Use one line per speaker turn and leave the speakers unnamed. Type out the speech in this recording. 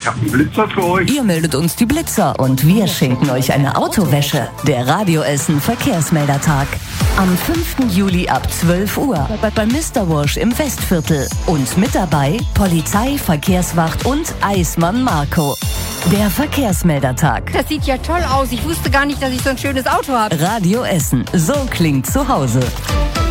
habe einen Blitzer für euch.
Ihr meldet uns die Blitzer und wir schenken euch eine Autowäsche. Der Radio Essen Verkehrsmeldertag. Am 5. Juli ab 12 Uhr bei Mr. Wosch im Westviertel. Und mit dabei Polizei, Verkehrswacht und Eismann Marco. Der Verkehrsmeldertag.
Das sieht ja toll aus. Ich wusste gar nicht, dass ich so ein schönes Auto habe.
Radio Essen. So klingt zu Hause.